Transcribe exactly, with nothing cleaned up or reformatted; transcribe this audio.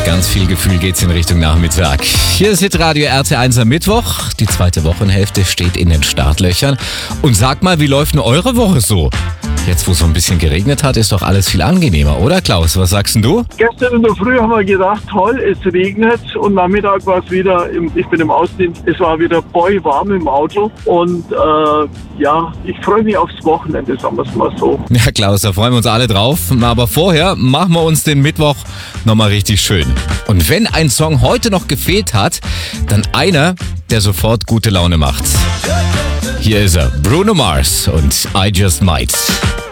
Mit ganz viel Gefühl geht's in Richtung Nachmittag. Hier ist Hitradio R T eins am Mittwoch. Die zweite Wochenhälfte steht in den Startlöchern. Und sag mal, wie läuft denn eure Woche so? Jetzt, wo es so ein bisschen geregnet hat, ist doch alles viel angenehmer, oder Klaus? Was sagst denn du? Gestern in der Früh haben wir gedacht, toll, es regnet und Nachmittag war es wieder, im, ich bin im Außendienst, es war wieder boy-warm im Auto und äh, ja, ich freue mich aufs Wochenende, sagen wir es mal so. Ja, Klaus, da freuen wir uns alle drauf. Aber vorher machen wir uns den Mittwoch nochmal richtig schön. Und wenn ein Song heute noch gefehlt hat, dann einer, der sofort gute Laune macht. Hier ist er, Bruno Mars und I Just Might.